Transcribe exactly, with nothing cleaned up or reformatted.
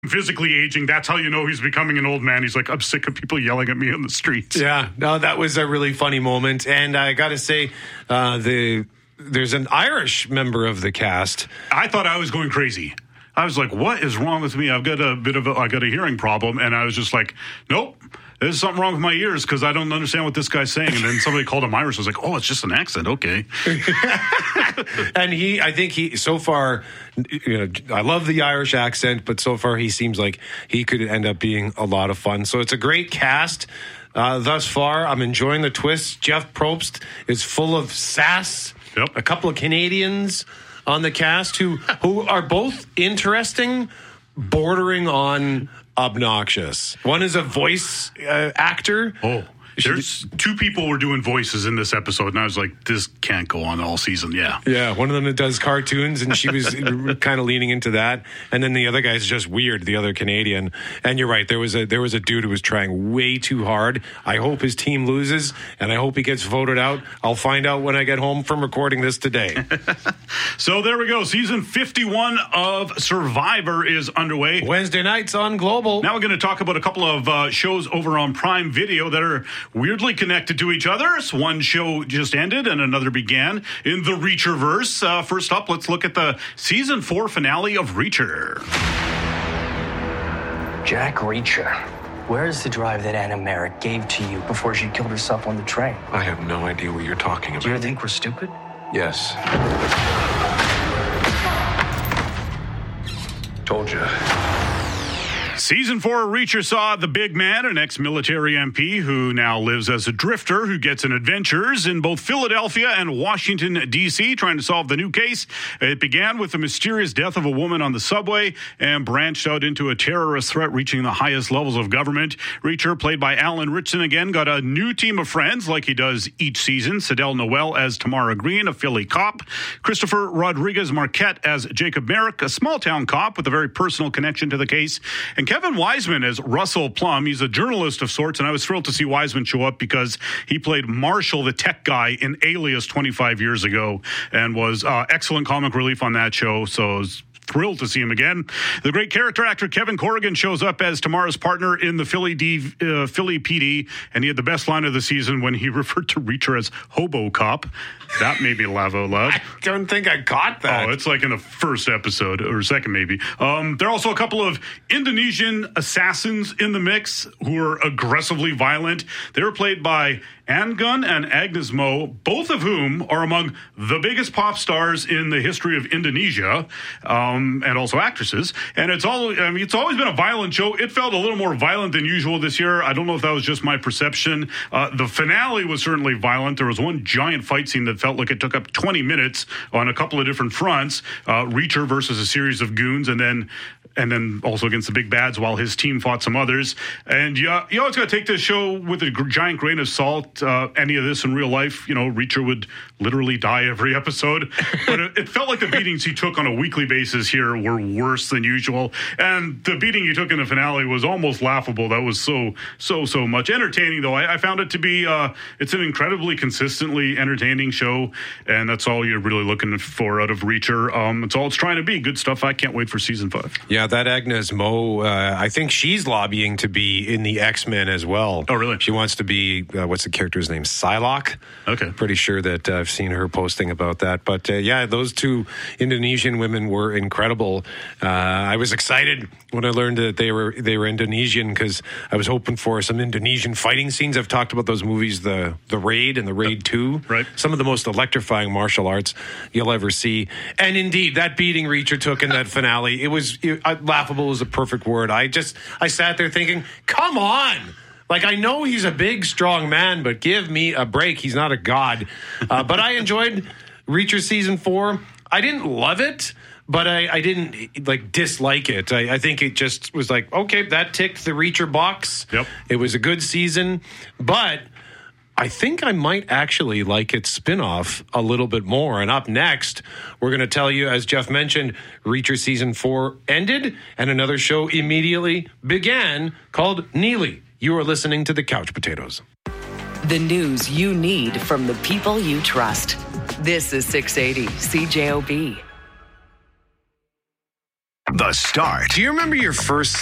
physically aging. That's how you know he's becoming an old man. He's like, I'm sick of people yelling at me on the streets. Yeah, no, that was a really funny moment. And I got to say, uh, the there's an Irish member of the cast. I thought I was going crazy. I was like, what is wrong with me? I've got a bit of a, I got a hearing problem. And I was just like, nope. There's something wrong with my ears because I don't understand what this guy's saying. And then somebody called him Irish. I was like, oh, it's just an accent. Okay. And he, I think he, so far, you know, I love the Irish accent, but so far he seems like he could end up being a lot of fun. So it's a great cast uh, thus far. I'm enjoying the twists. Jeff Probst is full of sass. Yep. A couple of Canadians on the cast who who are both interesting, bordering on obnoxious. One is a voice uh, actor. Oh, there's two people were doing voices in this episode, and I was like, this can't go on all season. Yeah. Yeah, one of them that does cartoons, and she was kind of leaning into that. And then the other guy's just weird, the other Canadian. And you're right, there was a there was a dude who was trying way too hard. I hope his team loses, and I hope he gets voted out. I'll find out when I get home from recording this today. So there we go. Season fifty-one of Survivor is underway. Wednesday nights on Global. Now we're going to talk about a couple of uh, shows over on Prime Video that are weirdly connected to each other. So one show just ended and another began in the Reacherverse. Uh, first up, let's look at the season four finale of Reacher. Jack Reacher. Where is the drive that Anna Merrick gave to you before she killed herself on the train? I have no idea what you're talking about. Do you think we're stupid? Yes. Told you. Season four of Reacher saw the big man, an ex-military M P who now lives as a drifter who gets in adventures in both Philadelphia and Washington, D C, trying to solve the new case. It began with the mysterious death of a woman on the subway and branched out into a terrorist threat reaching the highest levels of government. Reacher, played by Alan Ritchson again, got a new team of friends like he does each season. Sidel Noel as Tamara Green, a Philly cop. Christopher Rodriguez Marquette as Jacob Merrick, a small-town cop with a very personal connection to the case. And Kevin Wiseman as Russell Plum. He's a journalist of sorts, and I was thrilled to see Wiseman show up because he played Marshall, the tech guy, in Alias twenty-five years ago and was uh, excellent comic relief on that show. So I was thrilled to see him again. The great character actor Kevin Corrigan shows up as Tamara's partner in the Philly D, uh, Philly P D, and he had the best line of the season when he referred to Reacher as Hobo Cop. That made me laugh out loud. I don't think I caught that. Oh, it's like in the first episode, or second maybe. Um, there are also a couple of Indonesian assassins in the mix who are aggressively violent. They were played by Angun and Agnes Mo, both of whom are among the biggest pop stars in the history of Indonesia, um, and also actresses. And it's all, I mean, it's always been a violent show. It felt a little more violent than usual this year. I don't know if that was just my perception. Uh, the finale was certainly violent. There was one giant fight scene that felt like it took up twenty minutes on a couple of different fronts. Uh, Reacher versus a series of goons, and then and then also against the big bads while his team fought some others. And you, you always got to take this show with a giant grain of salt. Uh, any of this in real life, you know, Reacher would literally die every episode. But it, it felt like the beatings he took on a weekly basis here were worse than usual. And the beating he took in the finale was almost laughable. That was so, so, so much. Entertaining, though. I, I found it to be, uh, it's an incredibly consistently entertaining show. And that's all you're really looking for out of Reacher. Um, it's all it's trying to be. Good stuff. I can't wait for season five. Yeah, that Agnes Mo, uh, I think she's lobbying to be in the X-Men as well. Oh, really? She wants to be, uh, what's the character's name? Psylocke. Okay. Pretty sure that uh, I've seen her posting about that. But uh, yeah, those two Indonesian women were incredible. Uh, I was excited when I learned that they were they were Indonesian because I was hoping for some Indonesian fighting scenes. I've talked about those movies, the the Raid and the Raid two. Right. Some of the most electrifying martial arts you'll ever see. And indeed, that beating Reacher took in that finale, it was it, uh, laughable is a perfect word. I just I sat there thinking, come on. Like, I know he's a big, strong man, but give me a break. He's not a god. Uh, but I enjoyed Reacher season four. I didn't love it, but I, I didn't, like, dislike it. I, I think it just was like, okay, that ticked the Reacher box. Yep. It was a good season. But I think I might actually like its spinoff a little bit more. And up next, we're going to tell you, as Jeff mentioned, Reacher season four ended and another show immediately began called Neely. You are listening to The Couch Potatoes. The news you need from the people you trust. This is six eighty C J O B. The Start. Do you remember your first